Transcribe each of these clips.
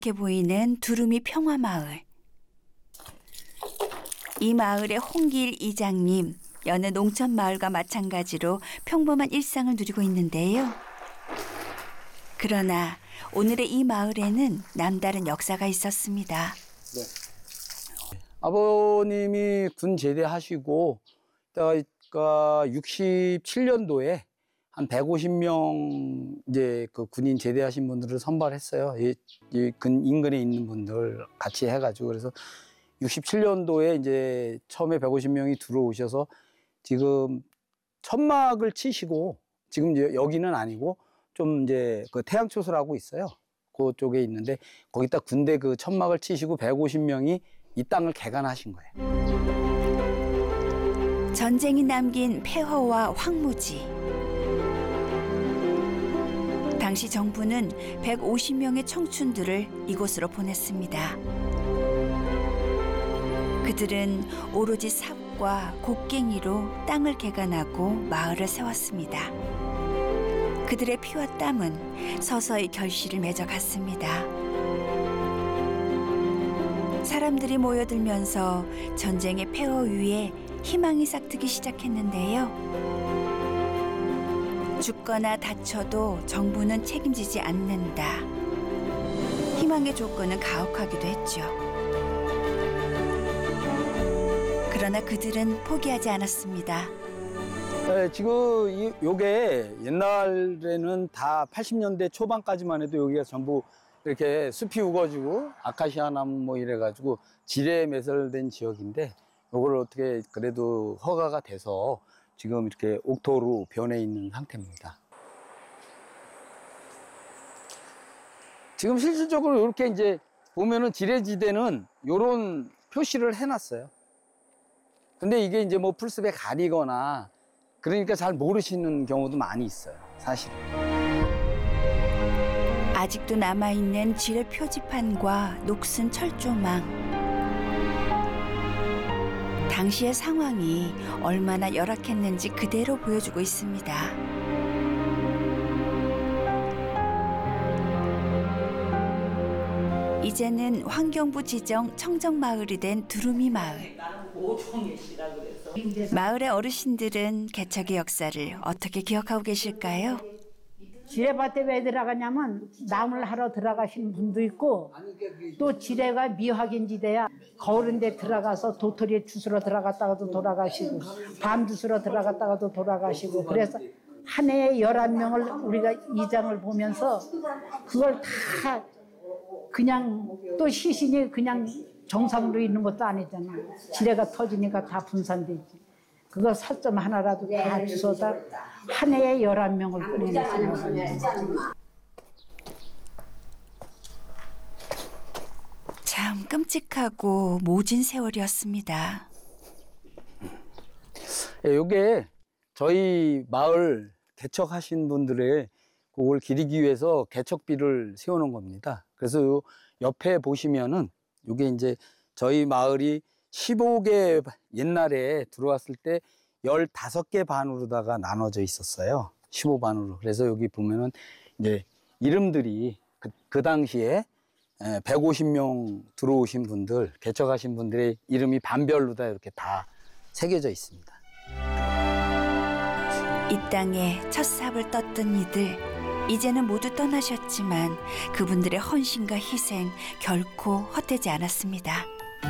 이렇게 보이는 두루미 평화마을. 이 마을의 홍길 이장님, 여느 농촌 마을과 마찬가지로 평범한 일상을 누리고 있는데요. 그러나 오늘의 이 마을에는 남다른 역사가 있었습니다. 네. 아버님이 군 제대하시고 그러니까 67년도에 한 150명 이제 그 군인 제대하신 분들을 선발했어요. 이 인근에 있는 분들 같이 해가지고 그래서 67년도에 이제 처음에 150명이 들어오셔서 지금 천막을 치시고 지금 이제 여기는 아니고 좀 이제 그 태양초소라고 있어요. 그쪽에 있는데 거기다 군대 그 천막을 치시고 150명이 이 땅을 개간하신 거예요. 전쟁이 남긴 폐허와 황무지. 당시 정부는 150명의 청춘들을 이곳으로 보냈습니다. 그들은 오로지 삽과 곡괭이로 땅을 개간하고 마을을 세웠습니다. 그들의 피와 땀은 서서히 결실을 맺어갔습니다. 사람들이 모여들면서 전쟁의 폐허 위에 희망이 싹트기 시작했는데요. 죽거나 다쳐도 정부는 책임지지 않는다. 희망의 조건은 가혹하기도 했죠. 그러나 그들은 포기하지 않았습니다. 네, 지금 요게 옛날에는 다 80년대 초반까지만 해도 여기가 전부 이렇게 숲이 우거지고 아카시아 나무 뭐 이래가지고 지뢰 매설된 지역인데 요거를 어떻게 그래도 허가가 돼서 지금 이렇게 옥토로 변해 있는 상태입니다. 지금 실질적으로 이렇게 이제 보면은 지뢰지대는 요런 표시를 해놨어요. 근데 이게 이제 뭐 풀숲에 가리거나 그러니까 잘 모르시는 경우도 많이 있어요, 사실은. 아직도 남아있는 지뢰 표지판과 녹슨 철조망. 당시의 상황이 얼마나 열악했는지 그대로 보여주고 있습니다. 이제는 환경부 지정 청정마을이 된 두루미 마을. 마을의 어르신들은 개척의 역사를 어떻게 기억하고 계실까요? 지뢰밭에 왜 들어가냐면 나무를 하러 들어가시는 분도 있고 또 지뢰가 미확인지대야 거울인데 들어가서 도토리에 주스러 들어갔다가도 돌아가시고 밤 주스러 들어갔다가도 돌아가시고 그래서 한 해에 11명을 우리가 이장을 보면서 그걸 다 그냥 또 시신이 그냥 정상으로 있는 것도 아니잖아. 지뢰가 터지니까 다 분산되지. 그거 살점 하나라도 다 주워다 한 해에 11명을 보내놨어요. 참 끔찍하고 모진 세월이었습니다. 요게 저희 마을 개척하신 분들의 그걸 기리기 위해서 개척비를 세우는 겁니다. 그래서 요 옆에 보시면은 요게 이제 저희 마을이 15개 옛날에 들어왔을 때 15개 반으로다가 나눠져 있었어요. 15반으로. 그래서 여기 보면은 이제 이름들이 그 당시에 150명 들어오신 분들, 개척하신 분들의 이름이 반별로 다 이렇게 다 새겨져 있습니다. 이 땅에 첫 삽을 떴던 이들, 이제는 모두 떠나셨지만 그분들의 헌신과 희생 결코 헛되지 않았습니다.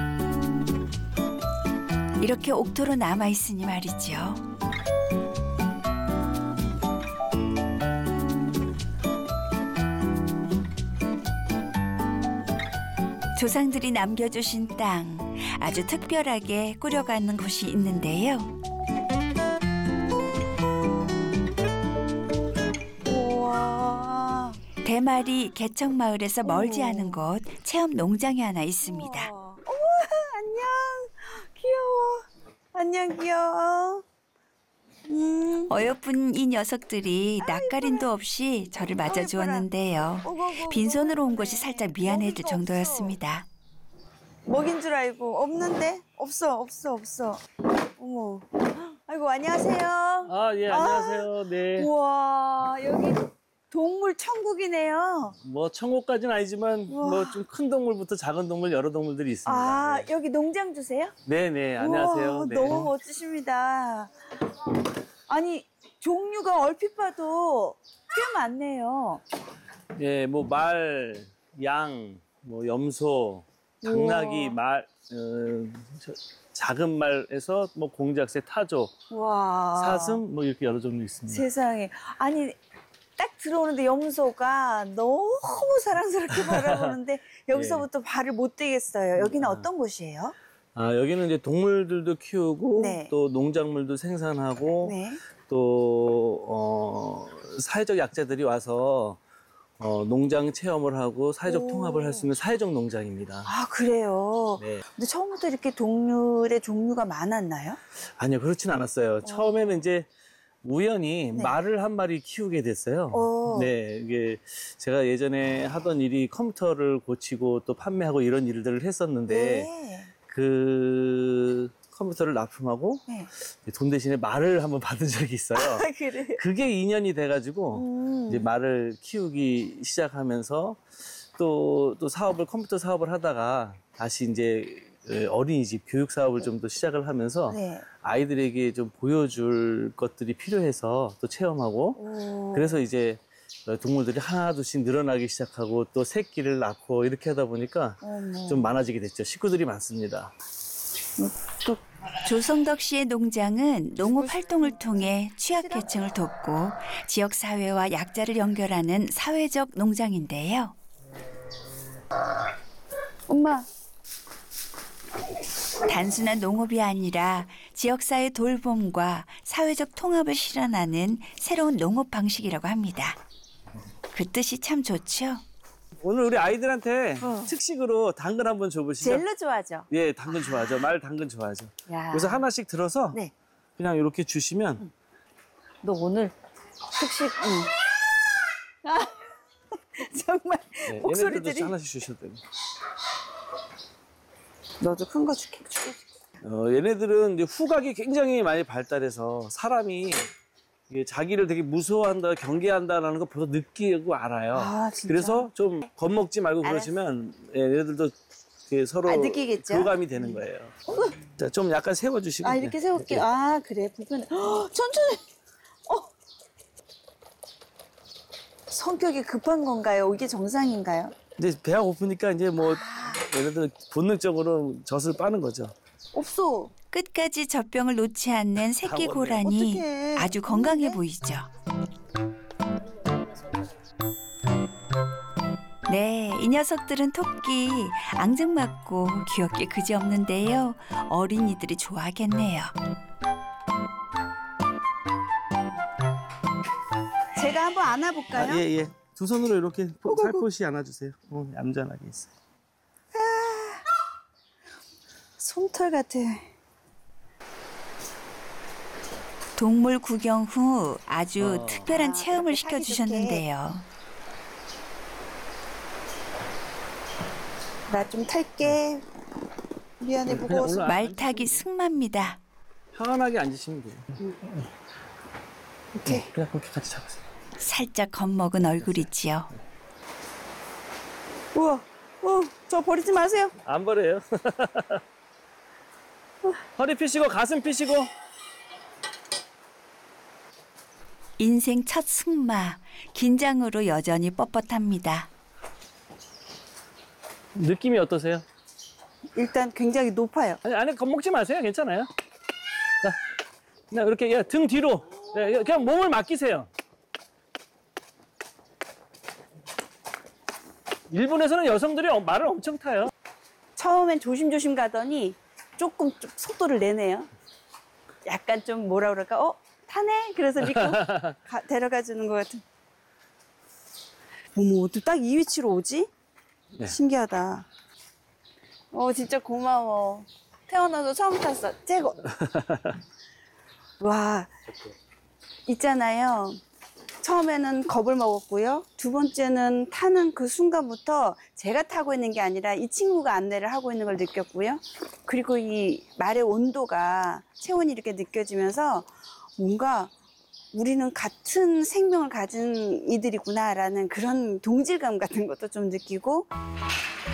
이렇게 옥토로 남아있으니 말이죠. 조상들이 남겨주신 땅, 아주 특별하게 꾸려가는 곳이 있는데요. 우와. 대마리 개척마을에서 멀지 않은 곳 체험 농장이 하나 있습니다. 우와. 안녕. 귀여워. 안녕 귀여워. 어여쁜 이 녀석들이 낯가림도 없이 저를 맞아주었는데요. 빈손으로 온 것이 살짝 미안해질 정도였습니다. 먹인 줄 알고 없는데? 없어. 어머. 아이고 안녕하세요. 아, 예, 안녕하세요. 네. 우와 여기 동물 천국이네요. 뭐 천국까지는 아니지만 우와. 뭐 좀 큰 동물부터 작은 동물 여러 동물들이 있습니다. 아, 네. 여기 농장 주세요? 네네, 안녕하세요. 우와, 네. 너무 멋지십니다. 아니, 종류가 얼핏 봐도 꽤 많네요. 예, 뭐 말, 양, 뭐 염소, 당나귀, 우와. 말, 작은 말에서 뭐 공작새, 타조, 와. 사슴 뭐 이렇게 여러 종류 있습니다. 세상에. 아니, 딱 들어오는데 염소가 너무 사랑스럽게 바라보는데 여기서부터 발을 못 대겠어요. 여기는 어떤 곳이에요? 아, 여기는 이제 동물들도 키우고 네. 또 농작물도 생산하고 네. 또 사회적 약자들이 와서 농장 체험을 하고 사회적 오. 통합을 할 수 있는 사회적 농장입니다. 아, 그래요? 네. 근데 처음부터 이렇게 동물의 종류가 많았나요? 아니요, 그렇진 않았어요. 처음에는 이제 우연히 네. 말을 한 마리 키우게 됐어요. 오. 네, 이게 제가 예전에 하던 일이 컴퓨터를 고치고 또 판매하고 이런 일들을 했었는데 네. 그 컴퓨터를 납품하고 네. 돈 대신에 말을 한번 받은 적이 있어요. 아, 그래요? 그게 인연이 돼가지고 이제 말을 키우기 시작하면서 또 컴퓨터 사업을 하다가 다시 이제 어린이집 교육 사업을 좀 더 시작을 하면서 네. 아이들에게 좀 보여줄 것들이 필요해서 또 체험하고 오. 그래서 이제 동물들이 하나둘씩 늘어나기 시작하고 또 새끼를 낳고 이렇게 하다 보니까 어머. 좀 많아지게 됐죠. 식구들이 많습니다. 조성덕 씨의 농장은 농업 활동을 통해 취약계층을 돕고 지역 사회와 약자를 연결하는 사회적 농장인데요. 엄마. 단순한 농업이 아니라 지역사회 돌봄과 사회적 통합을 실현하는 새로운 농업 방식이라고 합니다. 그 뜻이 참 좋죠. 오늘 우리 아이들한테 특식으로 당근 한번 줘보시죠. 젤로 좋아하죠? 예, 당근 좋아하죠. 말 당근 좋아하죠. 야. 그래서 하나씩 들어서 네. 그냥 이렇게 주시면 너 오늘 특식, 아, 정말 네, 얘네들도 목소리들이. 하나씩 주셔도 됩니다. 너도 큰 거 줄게. 얘네들은 이제 후각이 굉장히 많이 발달해서 사람이 이게 자기를 되게 무서워한다, 경계한다라는 거 벌써 느끼고 알아요. 아, 진짜? 그래서 좀 겁먹지 말고 알았어. 그러시면 얘네들도 이렇게 서로 아, 느끼겠죠? 교감이 되는 거예요. 자, 좀 약간 세워주시고. 아, 이렇게 네. 세울게. 아, 그래. 불편해. 천천히. 성격이 급한 건가요? 이게 정상인가요? 이제 배가 고프니까 이제 뭐 얘네들 본능적으로 젖을 빠는 거죠. 없어. 끝까지 젖병을 놓지 않는 새끼 다 고라니 어떡해. 아주 건강해 없는데? 보이죠. 네, 이 녀석들은 토끼, 앙증맞고 귀엽게 그지없는데요. 어린이들이 좋아하겠네요. 제가 한번 안아볼까요? 아, 예, 예. 두 손으로 이렇게 살포시 안아주세요. 얌전하게 있어요. 솜털 같아. 동물 구경 후 아주 특별한 아, 체험을 그렇게 하기 시켜주셨는데요. 나 좀 탈게. 미안해, 무거워서. 올라- 말타기 승마입니다. 편안하게 앉으시면 돼요. 오케이. 그냥 그렇게 같이 잡으세요. 살짝 겁먹은 얼굴이지요. 우와, 저 버리지 마세요. 안 버려요. 허리 펴시고 가슴 펴시고. 인생 첫 승마, 긴장으로 여전히 뻣뻣합니다. 느낌이 어떠세요? 일단 굉장히 높아요. 아니 겁먹지 마세요. 괜찮아요. 자, 그냥 이렇게 등 뒤로. 네, 그냥 몸을 맡기세요. 일본에서는 여성들이 말을 엄청 타요. 처음엔 조심조심 가더니 조금 좀 속도를 내네요. 약간 좀 뭐라 그럴까? 타네? 그래서 믿고 데려가 주는 것 같은. 어머, 어떻게 딱 이 위치로 오지? 네. 신기하다. 진짜 고마워. 태어나서 처음 탔어. 최고. 와, 있잖아요. 처음에는 겁을 먹었고요. 두 번째는 타는 그 순간부터 제가 타고 있는 게 아니라 이 친구가 안내를 하고 있는 걸 느꼈고요. 그리고 이 말의 온도가 체온이 이렇게 느껴지면서 뭔가 우리는 같은 생명을 가진 이들이구나라는 그런 동질감 같은 것도 좀 느끼고